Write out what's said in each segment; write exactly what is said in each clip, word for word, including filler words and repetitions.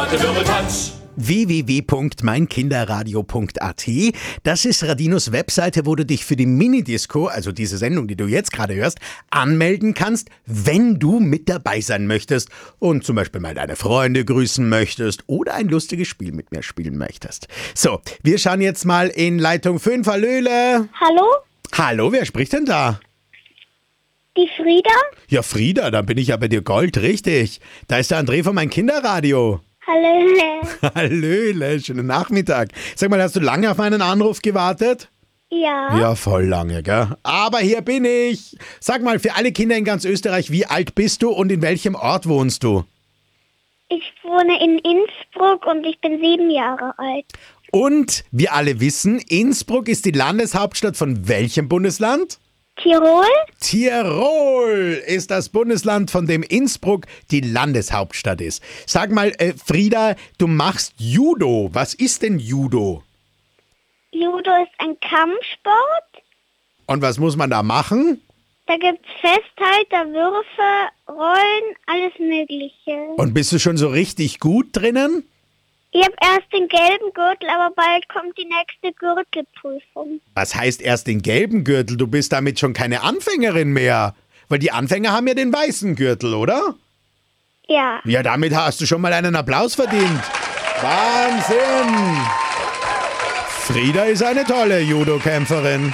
Ratehöre Tanz. w w w punkt mein kinderradio punkt a t. Das ist Radinos Webseite, wo du dich für die Minidisco, also diese Sendung, die du jetzt gerade hörst, anmelden kannst, wenn du mit dabei sein möchtest und zum Beispiel mal deine Freunde grüßen möchtest oder ein lustiges Spiel mit mir spielen möchtest. So, wir schauen jetzt mal in Leitung fünf. Hallöle. Hallo? Hallo, wer spricht denn da? Die Frieda? Ja, Frieda, dann bin ich ja bei dir Gold, richtig. Da ist der André von mein Kinderradio. Hallöle. Hallöle, schönen Nachmittag. Sag mal, hast du lange auf meinen Anruf gewartet? Ja. Ja, voll lange, gell? Aber hier bin ich. Sag mal, für alle Kinder in ganz Österreich, wie alt bist du und in welchem Ort wohnst du? Ich wohne in Innsbruck und ich bin sieben Jahre alt. Und wir alle wissen, Innsbruck ist die Landeshauptstadt von welchem Bundesland? Tirol? Tirol ist das Bundesland, von dem Innsbruck die Landeshauptstadt ist. Sag mal, äh, Frieda, du machst Judo. Was ist denn Judo? Judo ist ein Kampfsport. Und was muss man da machen? Da gibt's Festhalter, Würfe, Rollen, alles Mögliche. Und bist du schon so richtig gut drinnen? Ich habe erst den gelben Gürtel, aber bald kommt die nächste Gürtelprüfung. Was heißt erst den gelben Gürtel? Du bist damit schon keine Anfängerin mehr. Weil die Anfänger haben ja den weißen Gürtel, oder? Ja. Ja, damit hast du schon mal einen Applaus verdient. Wahnsinn! Frieda ist eine tolle Judo-Kämpferin.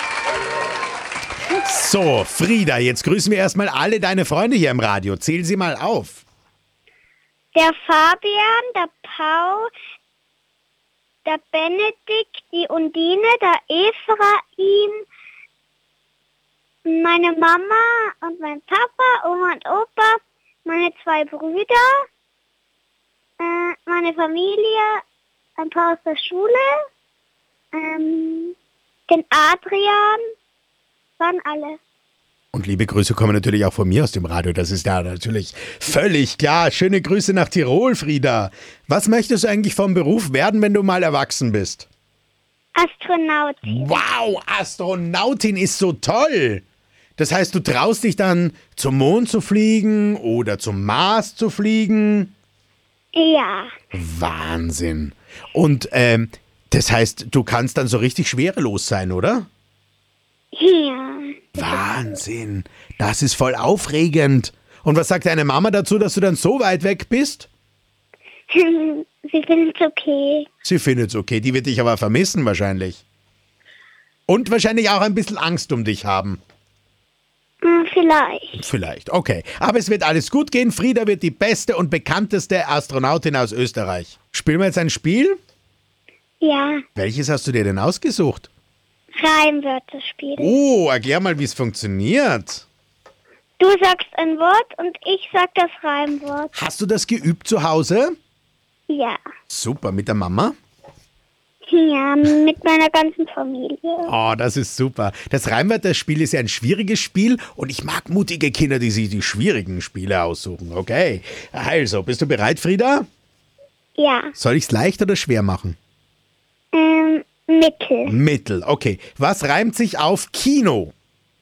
So, Frieda, jetzt grüßen wir erstmal alle deine Freunde hier im Radio. Zähl sie mal auf. Der Fabian, der Paul, der Benedikt, die Undine, der Ephraim, meine Mama und mein Papa, Oma und Opa, meine zwei Brüder, äh, meine Familie, ein paar aus der Schule, ähm, den Adrian, waren alle. Und liebe Grüße kommen natürlich auch von mir aus dem Radio. Das ist ja natürlich völlig klar. Schöne Grüße nach Tirol, Frieda. Was möchtest du eigentlich vom Beruf werden, wenn du mal erwachsen bist? Astronautin. Wow, Astronautin ist so toll. Das heißt, du traust dich dann zum Mond zu fliegen oder zum Mars zu fliegen? Ja. Wahnsinn. Und ähm, das heißt, du kannst dann so richtig schwerelos sein, oder? Ja. Wahnsinn, das ist voll aufregend. Und was sagt deine Mama dazu, dass du dann so weit weg bist? Sie findet es okay. Sie findet es okay, die wird dich aber vermissen wahrscheinlich. Und wahrscheinlich auch ein bisschen Angst um dich haben. Hm, vielleicht. Vielleicht, okay. Aber es wird alles gut gehen. Frieda wird die beste und bekannteste Astronautin aus Österreich. Spielen wir jetzt ein Spiel? Ja. Welches hast du dir denn ausgesucht? Reimwörter spielen. Oh, erklär mal, wie es funktioniert. Du sagst ein Wort und ich sag das Reimwort. Hast du das geübt zu Hause? Ja. Super, mit der Mama? Ja, mit meiner ganzen Familie. Oh, das ist super. Das Reimwörterspiel ist ja ein schwieriges Spiel und ich mag mutige Kinder, die sich die schwierigen Spiele aussuchen. Okay, also, bist du bereit, Frieda? Ja. Soll ich es leicht oder schwer machen? Ähm, Mittel. Mittel, okay. Was reimt sich auf Kino?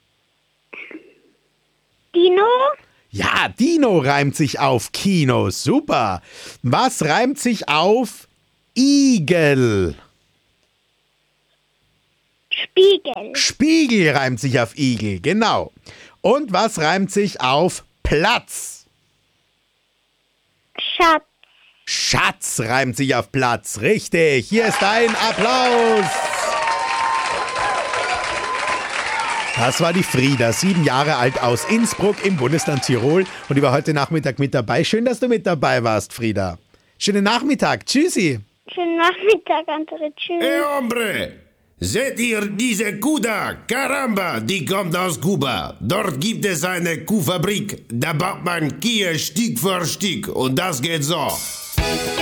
Dino? Ja, Dino reimt sich auf Kino. Super. Was reimt sich auf Igel? Spiegel. Spiegel reimt sich auf Igel, genau. Und was reimt sich auf Platz? Schatz. Schatz reimt sich auf Platz. Richtig. Hier ist dein Applaus. Das war die Frieda, sieben Jahre alt aus Innsbruck im Bundesland Tirol. Und die war heute Nachmittag mit dabei. Schön, dass du mit dabei warst, Frieda. Schönen Nachmittag. Tschüssi. Schönen Nachmittag, André. Tschüss. Hey, hombre! Seht ihr diese Kuh da? Caramba, die kommt aus Kuba. Dort gibt es eine Kuhfabrik. Da baut man Kühe Stück für Stück. Und das geht so.